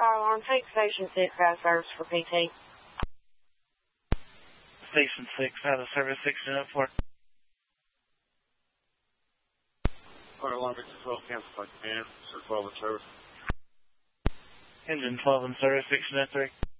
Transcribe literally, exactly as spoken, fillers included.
fire alarm. Take Station six out of service for P T. Station six out of service, six unit four. Fire alarm, engine twelve, cancel by command, sir twelve in service. Engine twelve in service, six unit three.